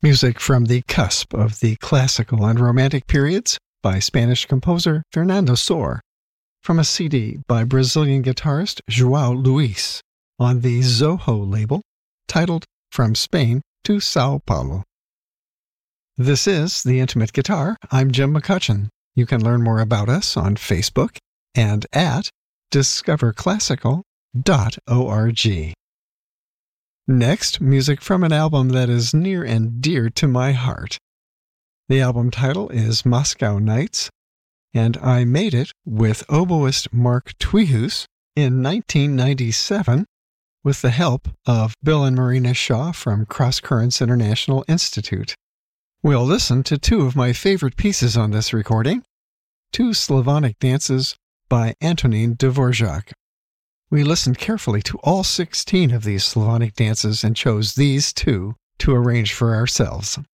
Music from the cusp of the classical and romantic periods by Spanish composer Fernando Sor, from a CD by Brazilian guitarist João Luis on the Zoho label, titled From Spain to Sao Paulo. This is The Intimate Guitar. I'm Jim McCutcheon. You can learn more about us on Facebook and at discoverclassical.org. Next, music from an album that is near and dear to my heart. The album title is Moscow Nights, and I made it with oboist Mark Twihus in 1997 with the help of Bill and Marina Shaw from Cross Currents International Institute. We'll listen to two of my favorite pieces on this recording, two Slavonic dances by Antonin Dvorak. We listened carefully to all 16 of these Slavonic dances and chose these two to arrange for ourselves.